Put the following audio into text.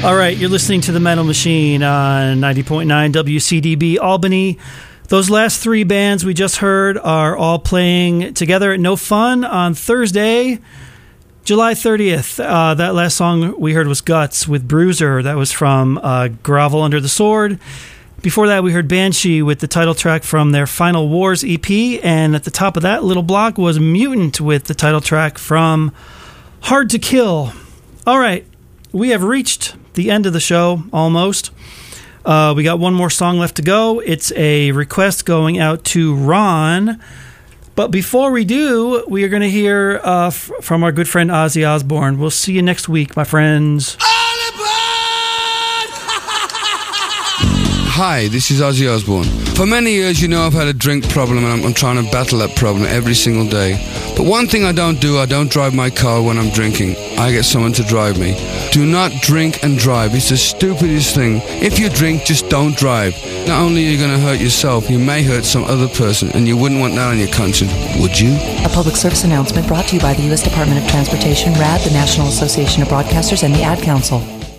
All right, you're listening to The Metal Machine on 90.9 WCDB Albany. Those last three bands we just heard are all playing together at No Fun on Thursday, July 30th. That last song we heard was Guts with Bruiser. That was from Grovel Under the Sword. Before that, we heard Banshee with the title track from their Final Wars EP. And at the top of that little block was Mutant with the title track from Hard to Kill. All right, we have reached the end of the show, almost. We got one more song left to go. It's a request going out to Ron. But before we do, we are going to hear from our good friend Ozzy Osbourne. We'll see you next week, my friends. Hi, this is Ozzy Osbourne. For many years, you know I've had a drink problem and I'm trying to battle that problem every single day. But one thing I don't drive my car when I'm drinking. I get someone to drive me. Do not drink and drive. It's the stupidest thing. If you drink, just don't drive. Not only are you going to hurt yourself, you may hurt some other person, and you wouldn't want that on your conscience, would you? A public service announcement brought to you by the U.S. Department of Transportation, RAD, the National Association of Broadcasters, and the Ad Council.